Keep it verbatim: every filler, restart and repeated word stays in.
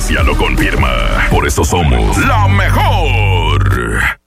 experiencia lo confirma. Por eso somos la mejor.